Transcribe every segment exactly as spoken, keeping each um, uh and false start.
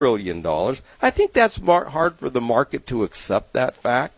trillion dollars. I think that's mar- hard for the market to accept that fact.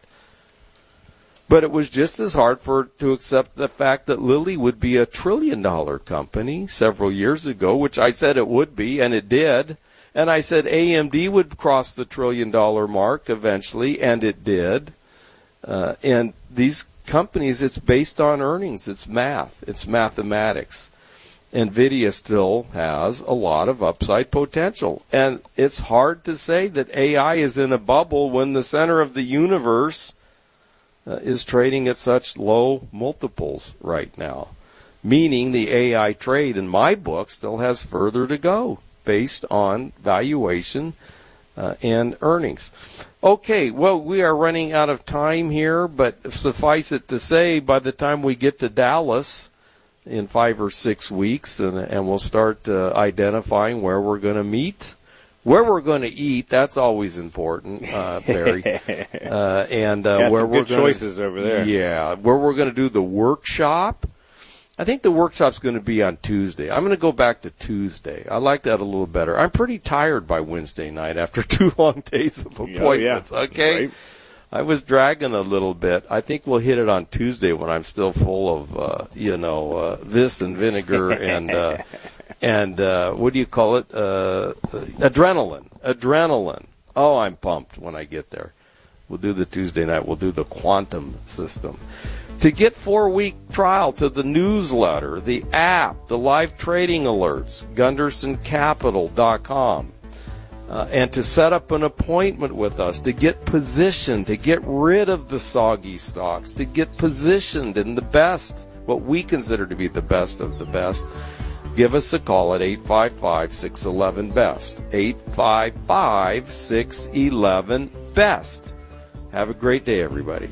But it was just as hard for to accept the fact that Lilly would be a trillion-dollar company several years ago, which I said it would be, and it did. And I said A M D would cross the trillion-dollar mark eventually, and it did. Uh, and these companies, it's based on earnings. It's math. It's mathematics. NVIDIA still has a lot of upside potential. And it's hard to say that A I is in a bubble when the center of the universe uh, is trading at such low multiples right now. Meaning the A I trade, in my book, still has further to go based on valuation uh, and earnings. Okay, well, we are running out of time here, but suffice it to say, by the time we get to Dallas in five or six weeks, and, and we'll start uh, identifying where we're going to meet, where we're going to eat. That's always important, uh, Barry. uh, and uh, Got where some we're good gonna, choices over there. Yeah, where we're going to do the workshop. I think the workshop's going to be on Tuesday. I'm going to go back to Tuesday. I like that a little better. I'm pretty tired by Wednesday night after two long days of appointments. Oh, yeah. Okay. Right. I was dragging a little bit. I think we'll hit it on Tuesday when I'm still full of, uh, you know, uh, this and vinegar and, uh, and, uh, what do you call it? Uh, adrenaline. Adrenaline. Oh, I'm pumped when I get there. We'll do the Tuesday night. We'll do the quantum system. To get four-week trial to the newsletter, the app, the live trading alerts, gunderson capital dot com. Uh, and to set up an appointment with us, to get positioned, to get rid of the soggy stocks, to get positioned in the best, what we consider to be the best of the best, give us a call at eight five five, six one one, B E S T, eight five five, six one one, B E S T. Have a great day, everybody.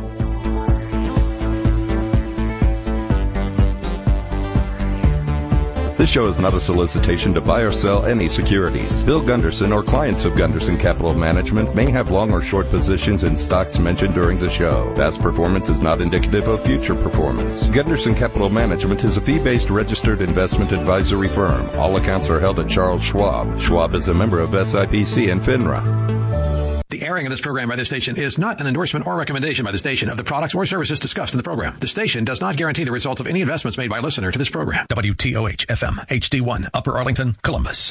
This show is not a solicitation to buy or sell any securities. Bill Gunderson or clients of Gunderson Capital Management may have long or short positions in stocks mentioned during the show. Past performance is not indicative of future performance. Gunderson Capital Management is a fee-based registered investment advisory firm. All accounts are held at Charles Schwab. Schwab is a member of S I P C and FINRA. The airing of this program by this station is not an endorsement or recommendation by the station of the products or services discussed in the program. The station does not guarantee the results of any investments made by a listener to this program. W T O H F M H D one, Upper Arlington, Columbus.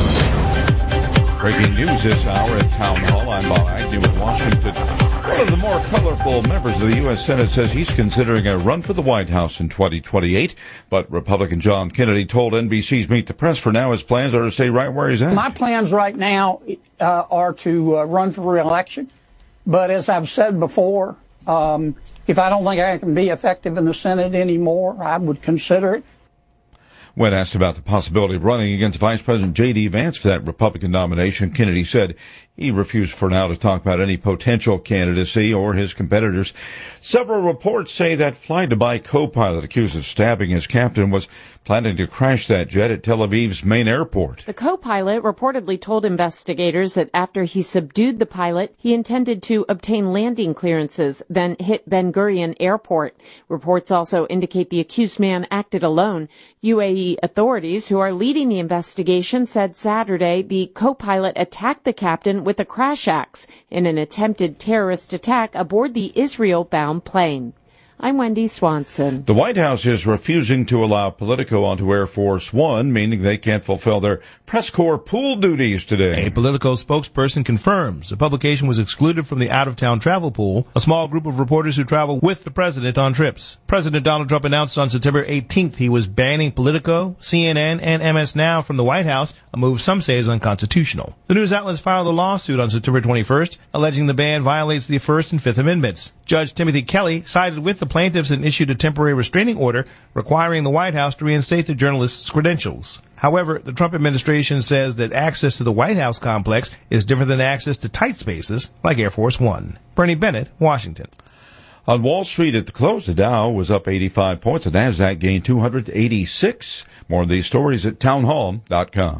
Breaking news this hour at Town Hall. I'm Bob Agnew in Washington. One of the more colorful members of the U S Senate says he's considering a run for the White House in twenty twenty-eight. But Republican John Kennedy told N B C's Meet the Press for now his plans are to stay right where he's at. My plans right now uh, are to uh, run for re-election. But as I've said before, um, if I don't think I can be effective in the Senate anymore, I would consider it. When asked about the possibility of running against Vice President J D. Vance for that Republican nomination, Kennedy said he refused for now to talk about any potential candidacy or his competitors. Several reports say that Fly Dubai co-pilot accused of stabbing his captain was planning to crash that jet at Tel Aviv's main airport. The co-pilot reportedly told investigators that after he subdued the pilot, he intended to obtain landing clearances, then hit Ben Gurion Airport. Reports also indicate the accused man acted alone. U A E authorities who are leading the investigation said Saturday the co-pilot attacked the captain with a crash axe in an attempted terrorist attack aboard the Israel-bound plane. I'm Wendy Swanson. The White House is refusing to allow Politico onto Air Force One, meaning they can't fulfill their press corps pool duties today. A Politico spokesperson confirms the publication was excluded from the out-of-town travel pool, a small group of reporters who travel with the president on trips. President Donald Trump announced on September eighteenth he was banning Politico, C N N, and M S Now from the White House, a move some say is unconstitutional. The news outlets filed a lawsuit on September twenty-first, alleging the ban violates the First and Fifth Amendments. Judge Timothy Kelly sided with the plaintiffs and issued a temporary restraining order requiring the White House to reinstate the journalists' credentials. However, the Trump administration says that access to the White House complex is different than access to tight spaces like Air Force One. Bernie Bennett, Washington. On Wall Street at the close, the Dow was up eighty-five points. The Nasdaq gained two hundred eighty-six. More of these stories at townhall dot com.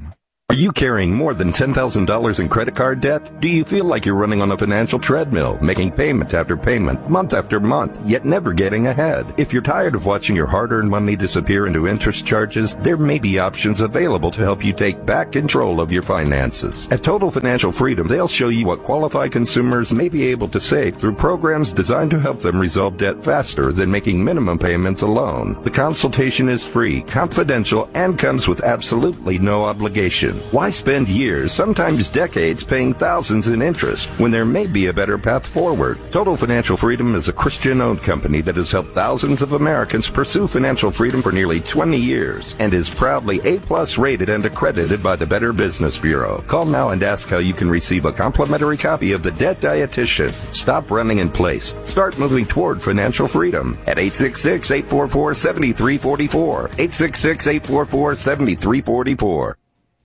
Are you carrying more than ten thousand dollars in credit card debt? Do you feel like you're running on a financial treadmill, making payment after payment, month after month, yet never getting ahead? If you're tired of watching your hard-earned money disappear into interest charges, there may be options available to help you take back control of your finances. At Total Financial Freedom, they'll show you what qualified consumers may be able to save through programs designed to help them resolve debt faster than making minimum payments alone. The consultation is free, confidential, and comes with absolutely no obligation. Why spend years, sometimes decades, paying thousands in interest when there may be a better path forward? Total Financial Freedom is a Christian-owned company that has helped thousands of Americans pursue financial freedom for nearly twenty years and is proudly A-plus rated and accredited by the Better Business Bureau. Call now and ask how you can receive a complimentary copy of The Debt Dietitian. Stop running in place. Start moving toward financial freedom at eight six six, eight four four, seven three four four, eight six six, eight four four, seven three four four.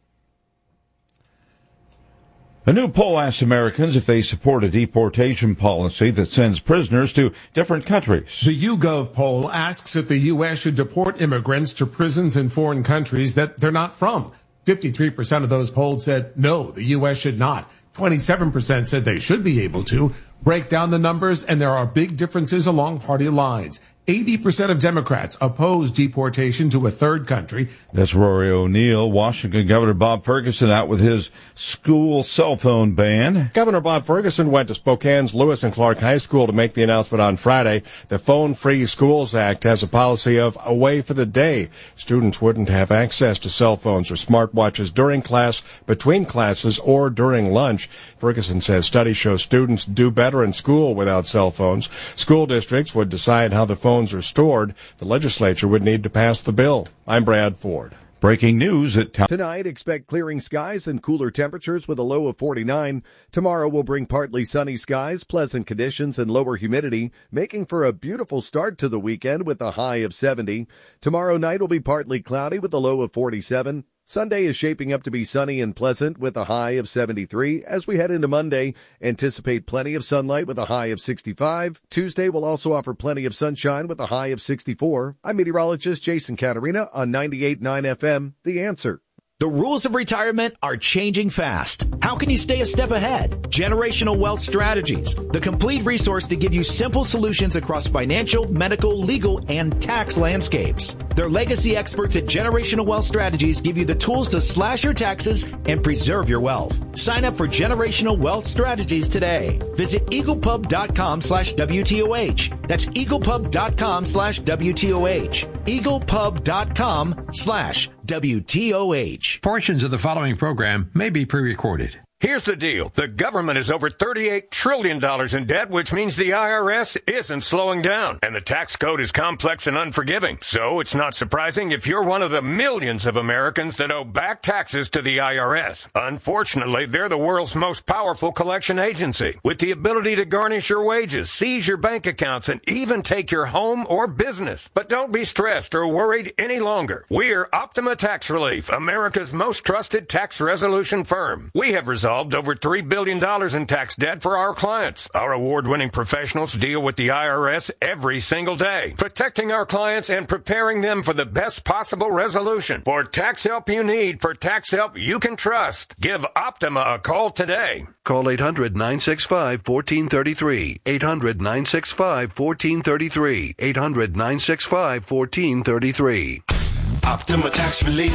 A new poll asks Americans if they support a deportation policy that sends prisoners to different countries. The YouGov poll asks if the U S should deport immigrants to prisons in foreign countries that they're not from. fifty-three percent of those polled said no, the U S should not. twenty-seven percent said they should be able to. Break down the numbers, and there are big differences along party lines. eighty percent of Democrats oppose deportation to a third country. That's Rory O'Neill. Washington Governor Bob Ferguson out with his school cell phone ban. Governor Bob Ferguson went to Spokane's Lewis and Clark High School to make the announcement on Friday. The Phone Free Schools Act has a policy of away for the day. Students wouldn't have access to cell phones or smartwatches during class, between classes, or during lunch. Ferguson says studies show students do better in school without cell phones. School districts would decide how the phone are stored. The legislature would need to pass the bill. I'm Brad Ford. Breaking news at town. Tonight, expect clearing skies and cooler temperatures with a low of forty-nine. Tomorrow will bring partly sunny skies, pleasant conditions, and lower humidity, making for a beautiful start to the weekend with a high of seventy. Tomorrow night will be partly cloudy with a low of forty-seven. Sunday is shaping up to be sunny and pleasant with a high of seventy-three. As we head into Monday, anticipate plenty of sunlight with a high of sixty-five. Tuesday will also offer plenty of sunshine with a high of sixty-four. I'm meteorologist Jason Caterina on ninety-eight point nine F M, The Answer. The rules of retirement are changing fast. How can you stay a step ahead? Generational Wealth Strategies, the complete resource to give you simple solutions across financial, medical, legal, and tax landscapes. Their legacy experts at Generational Wealth Strategies give you the tools to slash your taxes and preserve your wealth. Sign up for Generational Wealth Strategies today. Visit eaglepub.com slash WTOH. That's eaglepub.com slash WTOH. eaglepub.com slash W T O H. Portions of the following program may be pre-recorded. Here's the deal. The government is over thirty-eight trillion dollars in debt, which means the I R S isn't slowing down. And the tax code is complex and unforgiving. So it's not surprising if you're one of the millions of Americans that owe back taxes to the I R S. Unfortunately, they're the world's most powerful collection agency, with the ability to garnish your wages, seize your bank accounts, and even take your home or business. But don't be stressed or worried any longer. We're Optima Tax Relief, America's most trusted tax resolution firm. We have resolved over three billion dollars in tax debt for our clients. Our award-winning professionals deal with the I R S every single day, protecting our clients and preparing them for the best possible resolution. For tax help you need, for tax help you can trust, give Optima a call today. Call eight hundred, nine six five, one four three three. eight hundred, nine six five, one four three three. eight hundred, nine six five, one four three three. Optima Tax Relief.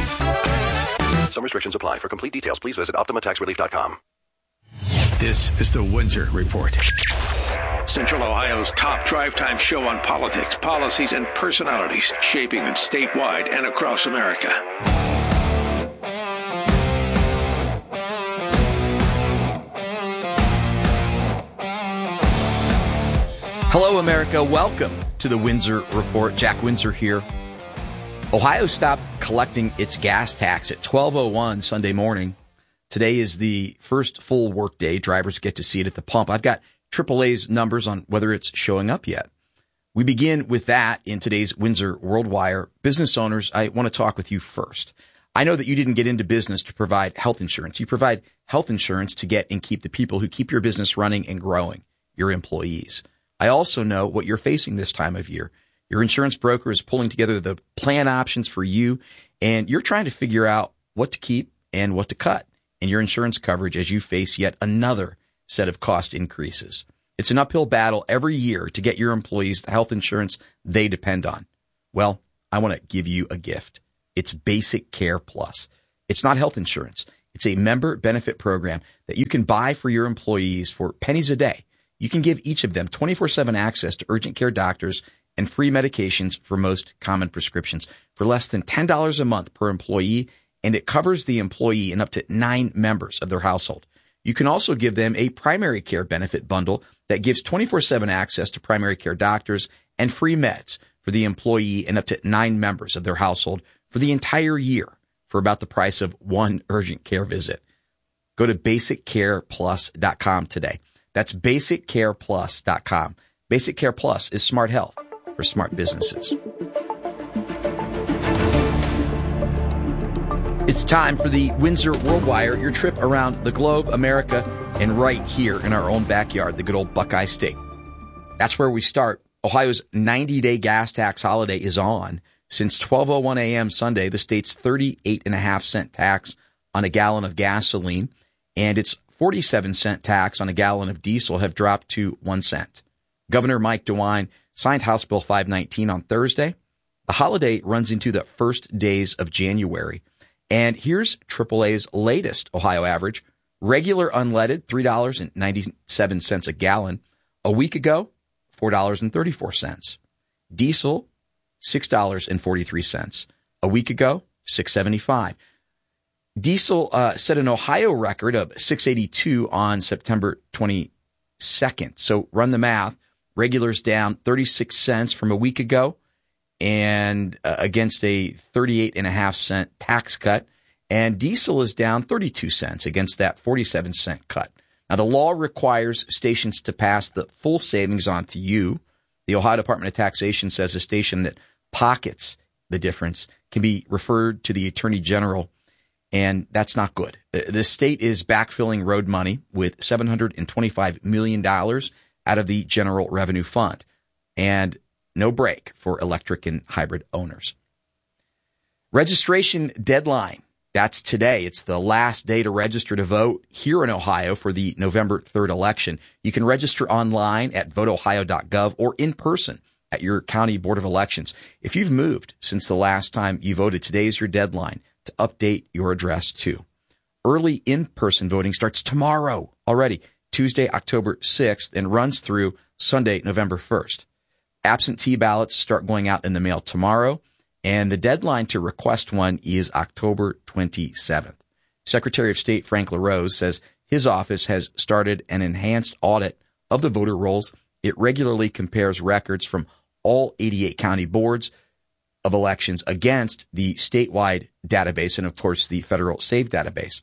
Some restrictions apply. For complete details, please visit optima tax relief dot com. This is the Windsor Report. Central Ohio's top drive time show on politics, policies, and personalities shaping it statewide and across America. Hello, America. Welcome to the Windsor Report. Jack Windsor here. Ohio stopped collecting its gas tax at twelve oh one Sunday morning. Today is the first full work day. Drivers get to see it at the pump. I've got triple A's numbers on whether it's showing up yet. We begin with that in today's Windsor Worldwire. Business owners, I want to talk with you first. I know that you didn't get into business to provide health insurance. You provide health insurance to get and keep the people who keep your business running and growing, your employees. I also know what you're facing this time of year. Your insurance broker is pulling together the plan options for you, and you're trying to figure out what to keep and what to cut in your insurance coverage as you face yet another set of cost increases. It's an uphill battle every year to get your employees the health insurance they depend on. Well, I want to give you a gift. It's Basic Care Plus. It's not health insurance. It's a member benefit program that you can buy for your employees for pennies a day. You can give each of them twenty-four seven access to urgent care doctors and free medications for most common prescriptions for less than ten dollars a month per employee, and it covers the employee and up to nine members of their household. You can also give them a primary care benefit bundle that gives twenty-four seven access to primary care doctors and free meds for the employee and up to nine members of their household for the entire year for about the price of one urgent care visit. Go to basic care plus dot com today. That's basic care plus dot com. Basic Care Plus is smart health for smart businesses. It's time for the Windsor Worldwire, your trip around the globe, America, and right here in our own backyard, the good old Buckeye State. That's where we start. Ohio's ninety-day gas tax holiday is on. Since twelve oh one a.m. Sunday, the state's thirty-eight and a half cent tax on a gallon of gasoline and its forty-seven cent tax on a gallon of diesel have dropped to one cent. Governor Mike DeWine signed House Bill five nineteen on Thursday. The holiday runs into the first days of January. And here's triple A's latest Ohio average. Regular unleaded, three dollars and ninety-seven cents a gallon. A week ago, four dollars and thirty-four cents. Diesel, six dollars and forty-three cents. A week ago, six dollars and seventy-five cents. Diesel uh, set an Ohio record of six dollars and eighty-two cents on September twenty-second. So run the math. Regular's down thirty-six cents from a week ago and uh, against a thirty-eight and a half cent tax cut. And diesel is down thirty-two cents against that forty-seven cent cut. Now, the law requires stations to pass the full savings on to you. The Ohio Department of Taxation says a station that pockets the difference can be referred to the Attorney General, and that's not good. The state is backfilling road money with seven hundred twenty-five million dollars out of the General Revenue Fund, and no break for electric and hybrid owners. Registration deadline. That's today. It's the last day to register to vote here in Ohio for the November third election. You can register online at vote ohio dot gov or in person at your county board of elections. If you've moved since the last time you voted, today is your deadline to update your address too. Early in-person voting starts tomorrow already, Tuesday, October sixth, and runs through Sunday, November first. Absentee ballots start going out in the mail tomorrow, and the deadline to request one is October twenty-seventh. Secretary of State Frank LaRose says his office has started an enhanced audit of the voter rolls. It regularly compares records from all eighty-eight county boards of elections against the statewide database and, of course, the federal SAVE database.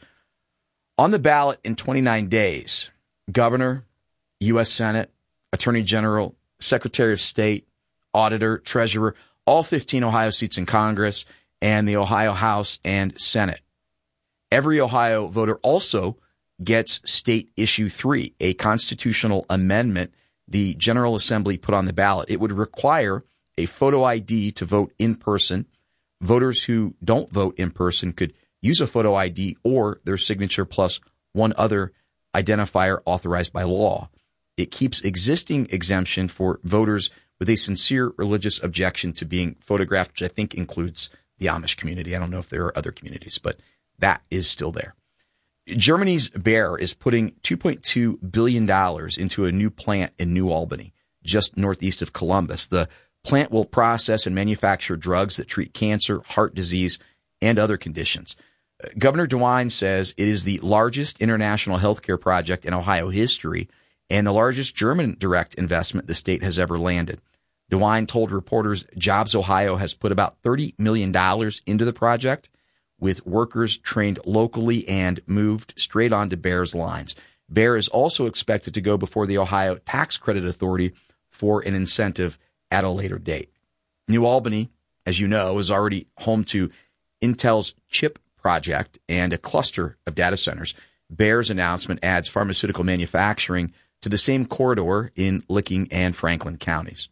On the ballot in twenty-nine days, Governor, U S Senate, Attorney General, Secretary of State, Auditor, Treasurer, all fifteen Ohio seats in Congress, and the Ohio House and Senate. Every Ohio voter also gets State Issue three, a constitutional amendment the General Assembly put on the ballot. It would require a photo I D to vote in person. Voters who don't vote in person could use a photo I D or their signature plus one other identifier authorized by law. It keeps existing exemption for voters with a sincere religious objection to being photographed, which I think includes the Amish community. I don't know if there are other communities, but that is still there. Germany's Bayer is putting two point two billion dollars into a new plant in New Albany, just northeast of Columbus. The plant will process and manufacture drugs that treat cancer, heart disease, and other conditions. Governor DeWine says it is the largest international healthcare project in Ohio history and the largest German direct investment the state has ever landed. DeWine told reporters Jobs Ohio has put about thirty million dollars into the project, with workers trained locally and moved straight onto Bayer's lines. Bayer is also expected to go before the Ohio Tax Credit Authority for an incentive at a later date. New Albany, as you know, is already home to Intel's chip project and a cluster of data centers. Bayer's announcement adds pharmaceutical manufacturing to the same corridor in Licking and Franklin counties.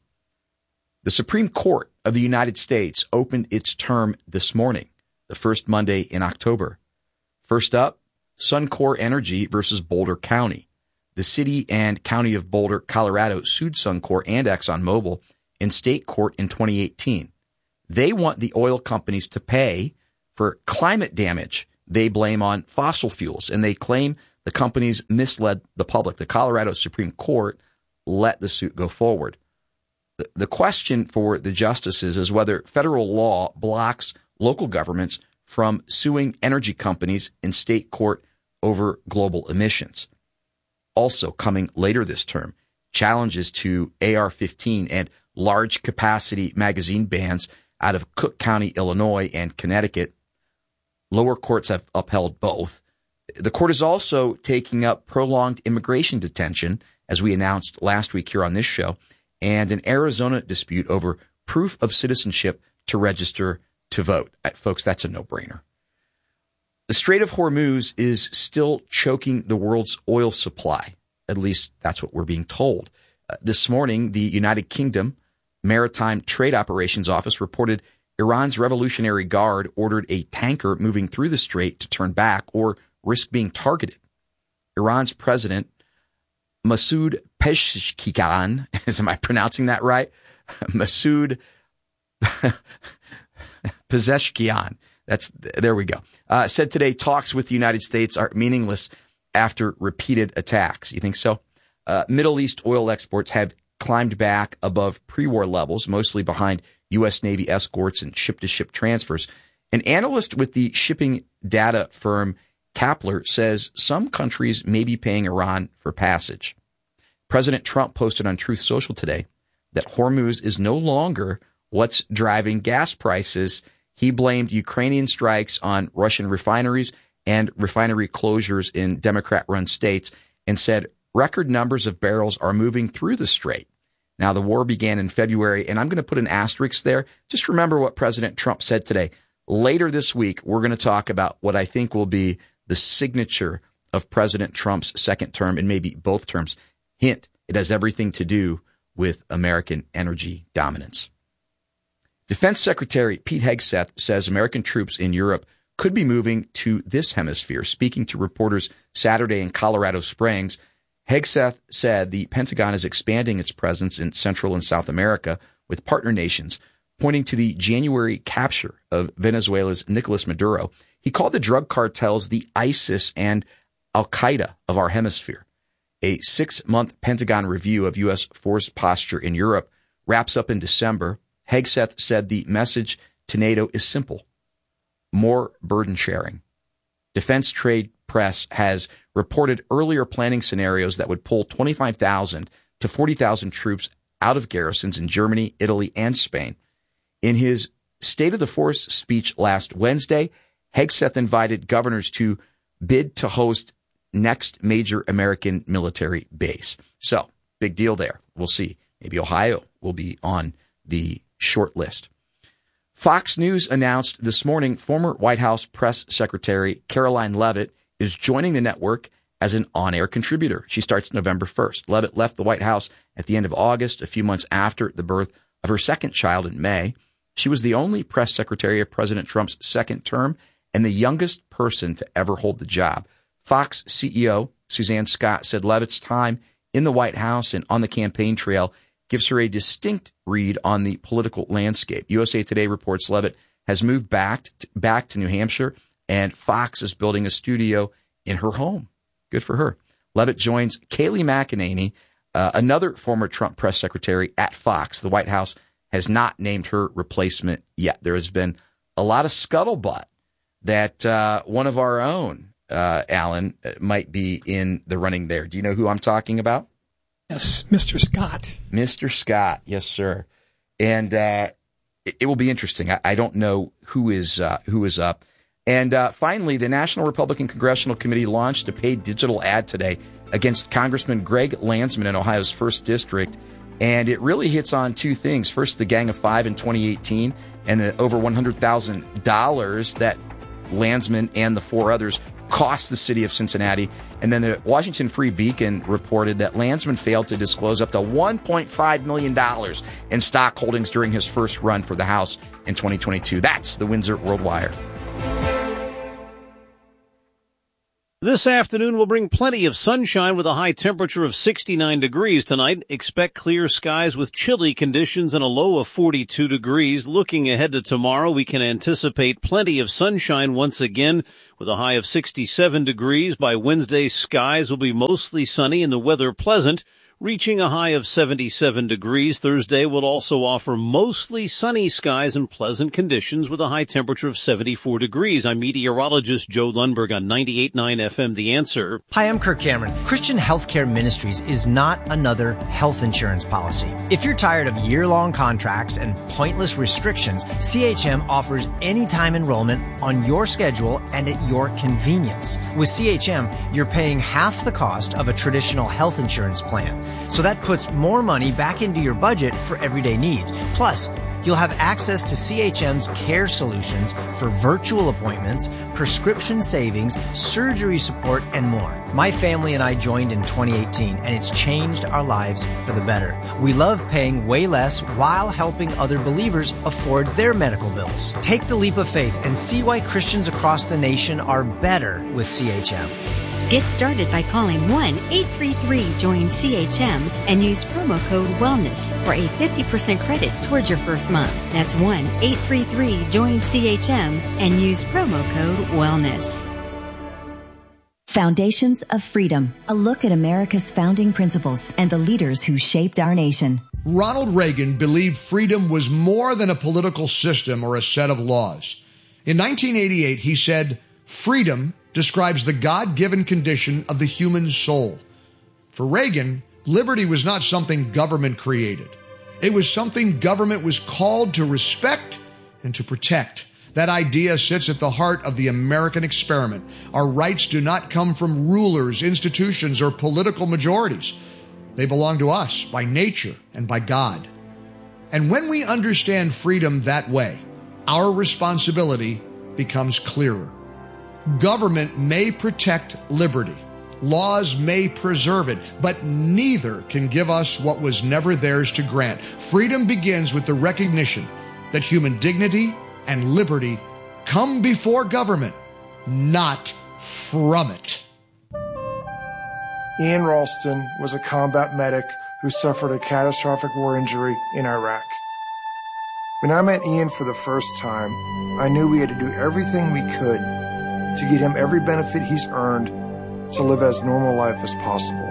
The Supreme Court of the United States opened its term this morning, the first Monday in October. First up, Suncor Energy versus Boulder County. The city and county of Boulder, Colorado, sued Suncor and ExxonMobil in state court in twenty eighteen. They want the oil companies to pay for climate damage they blame on fossil fuels, and they claim the companies misled the public. The Colorado Supreme Court let the suit go forward. The, the question for the justices is whether federal law blocks local governments from suing energy companies in state court over global emissions. Also coming later this term, challenges to A R fifteen and large capacity magazine bans out of Cook County, Illinois, and Connecticut. Lower courts have upheld both. The court is also taking up prolonged immigration detention, as we announced last week here on this show, and an Arizona dispute over proof of citizenship to register to vote. Folks, that's a no-brainer. The Strait of Hormuz is still choking the world's oil supply. At least that's what we're being told. Uh, this morning, the United Kingdom Maritime Trade Operations Office reported Iran's Revolutionary Guard ordered a tanker moving through the strait to turn back or risk being targeted. Iran's president, Masoud Pezeshkian, am I pronouncing that right? Masoud Pezeshkian. That's there we go. Uh, said today talks with the United States are meaningless after repeated attacks. You think so? Uh, Middle East oil exports have climbed back above pre-war levels, mostly behind U S. Navy escorts and ship-to-ship transfers. An analyst with the shipping data firm Kapler says some countries may be paying Iran for passage. President Trump posted on Truth Social today that Hormuz is no longer what's driving gas prices. He blamed Ukrainian strikes on Russian refineries and refinery closures in Democrat-run states and said record numbers of barrels are moving through the strait. Now, the war began in February, and I'm going to put an asterisk there. Just remember what President Trump said today. Later this week, we're going to talk about what I think will be the signature of President Trump's second term and maybe both terms. Hint, it has everything to do with American energy dominance. Defense Secretary Pete Hegseth says American troops in Europe could be moving to this hemisphere. Speaking to reporters Saturday in Colorado Springs, Hegseth said the Pentagon is expanding its presence in Central and South America with partner nations, pointing to the January capture of Venezuela's Nicolas Maduro. He called the drug cartels the ISIS and Al-Qaeda of our hemisphere. A six-month Pentagon review of U S force posture in Europe wraps up in December. Hegseth said the message to NATO is simple: more burden sharing. Defense Trade Press has reported earlier planning scenarios that would pull twenty-five thousand to forty thousand troops out of garrisons in Germany, Italy, and Spain. In his State of the Force speech last Wednesday, Hegseth invited governors to bid to host next major American military base. So, big deal there. We'll see. Maybe Ohio will be on the short list. Fox News announced this morning former White House press secretary Caroline Leavitt is joining the network as an on-air contributor. She starts November first. Leavitt left the White House at the end of August, a few months after the birth of her second child in May. She was the only press secretary of President Trump's second term and the youngest person to ever hold the job. Fox C E O Suzanne Scott said Leavitt's time in the White House and on the campaign trail gives her a distinct read on the political landscape. U S A Today reports Leavitt has moved back to, back to New Hampshire, and Fox is building a studio in her home. Good for her. Leavitt joins Kayleigh McEnany, uh, another former Trump press secretary at Fox. The White House has not named her replacement yet. There has been a lot of scuttlebutt that uh, one of our own, uh, Alan, might be in the running there. Do you know who I'm talking about? Yes, Mister Scott. Mister Scott, yes, sir. And uh, it, it will be interesting. I, I don't know who is uh, who is up. And uh, finally, the National Republican Congressional Committee launched a paid digital ad today against Congressman Greg Landsman in Ohio's first District. And it really hits on two things. First, the Gang of Five in twenty eighteen and the over one hundred thousand dollars that Landsman and the four others cost the city of Cincinnati. And then the Washington Free Beacon reported that Landsman failed to disclose up to one point five million dollars in stock holdings during his first run for the House in twenty twenty-two. That's the Windsor World Wire. This afternoon will bring plenty of sunshine with a high temperature of sixty-nine degrees tonight. Expect clear skies with chilly conditions and a low of forty-two degrees. Looking ahead to tomorrow, we can anticipate plenty of sunshine once again with a high of sixty-seven degrees. By Wednesday, skies will be mostly sunny and the weather pleasant, reaching a high of seventy-seven degrees. Thursday will also offer mostly sunny skies and pleasant conditions with a high temperature of seventy-four degrees. I'm meteorologist Joe Lundberg on ninety-eight point nine F M, The Answer. Hi, I'm Kirk Cameron. Christian Healthcare Ministries is not another health insurance policy. If you're tired of year-long contracts and pointless restrictions, C H M offers anytime enrollment on your schedule and at your convenience. With C H M, you're paying half the cost of a traditional health insurance plan. So that puts more money back into your budget for everyday needs. Plus, you'll have access to C H M's care solutions for virtual appointments, prescription savings, surgery support, and more. My family and I joined in twenty eighteen, and it's changed our lives for the better. We love paying way less while helping other believers afford their medical bills. Take the leap of faith and see why Christians across the nation are better with C H M. Get started by calling one eight three three join C H M and use promo code WELLNESS for a fifty percent credit towards your first month. That's one eight three three join C H M and use promo code WELLNESS. Foundations of Freedom, a look at America's founding principles and the leaders who shaped our nation. Ronald Reagan believed freedom was more than a political system or a set of laws. In nineteen eighty-eight, he said, "Freedom describes the God-given condition of the human soul." For Reagan, liberty was not something government created. It was something government was called to respect and to protect. That idea sits at the heart of the American experiment. Our rights do not come from rulers, institutions, or political majorities. They belong to us by nature and by God. And when we understand freedom that way, our responsibility becomes clearer. Government may protect liberty. Laws may preserve it, but neither can give us what was never theirs to grant. Freedom begins with the recognition that human dignity and liberty come before government, not from it. Ian Ralston was a combat medic who suffered a catastrophic war injury in Iraq. When I met Ian for the first time, I knew we had to do everything we could to get him every benefit he's earned to live as normal life as possible.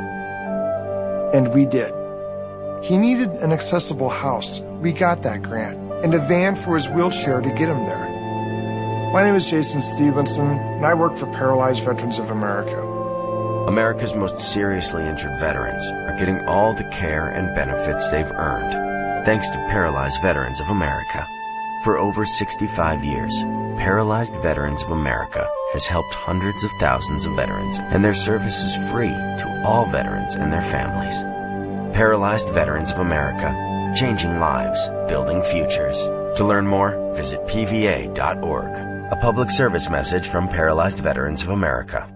And we did. He needed an accessible house. We got that grant. And a van for his wheelchair to get him there. My name is Jason Stevenson, and I work for Paralyzed Veterans of America. America's most seriously injured veterans are getting all the care and benefits they've earned, thanks to Paralyzed Veterans of America. For over sixty-five years, Paralyzed Veterans of America has helped hundreds of thousands of veterans, and their service is free to all veterans and their families. Paralyzed Veterans of America, changing lives, building futures. To learn more, visit P V A dot org. A public service message from Paralyzed Veterans of America.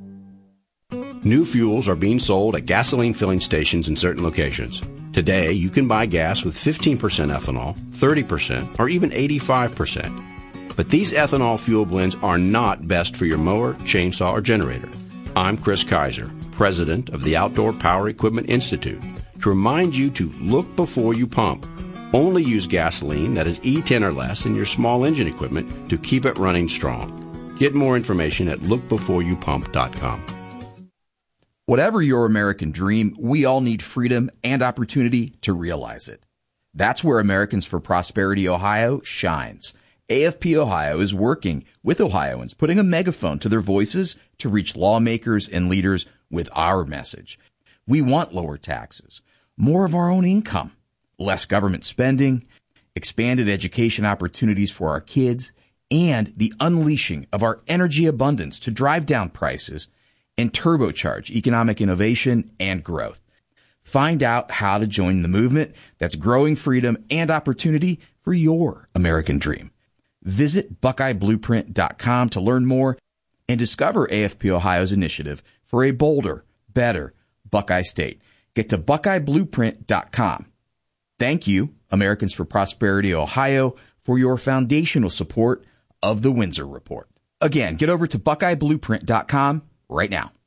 New fuels are being sold at gasoline filling stations in certain locations. Today, you can buy gas with fifteen percent ethanol, thirty percent, or even eighty-five percent. But these ethanol fuel blends are not best for your mower, chainsaw, or generator. I'm Chris Kaiser, president of the Outdoor Power Equipment Institute, to remind you to look before you pump. Only use gasoline that is E ten or less in your small engine equipment to keep it running strong. Get more information at look before you pump dot com. Whatever your American dream, we all need freedom and opportunity to realize it. That's where Americans for Prosperity Ohio shines. A F P Ohio is working with Ohioans, putting a megaphone to their voices to reach lawmakers and leaders with our message. We want lower taxes, more of our own income, less government spending, expanded education opportunities for our kids, and the unleashing of our energy abundance to drive down prices and turbocharge economic innovation and growth. Find out how to join the movement that's growing freedom and opportunity for your American dream. Visit Buckeye Blueprint dot com to learn more and discover A F P Ohio's initiative for a bolder, better Buckeye State. Get to Buckeye Blueprint dot com. Thank you, Americans for Prosperity Ohio, for your foundational support of the Windsor Report. Again, get over to Buckeye Blueprint dot com right now.